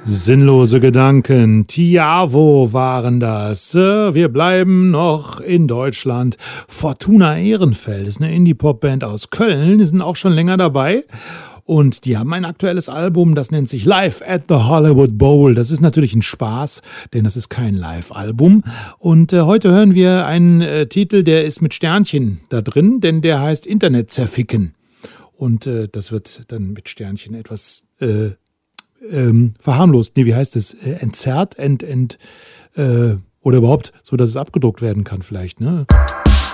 Sinnlose Gedanken, Tiavo waren das. Wir bleiben noch in Deutschland. Fortuna Ehrenfeld ist eine Indie-Pop-Band aus Köln, die sind auch schon länger dabei. Und die haben ein aktuelles Album, das nennt sich Live at the Hollywood Bowl. Das ist natürlich ein Spaß, denn das ist kein Live-Album. Und heute hören wir einen Titel, der ist mit Sternchen da drin, denn der heißt Internet zerficken. Und das wird dann mit Sternchen etwas verharmlost. Nee, wie heißt es? Entzerrt? Oder überhaupt so, dass es abgedruckt werden kann vielleicht, ne?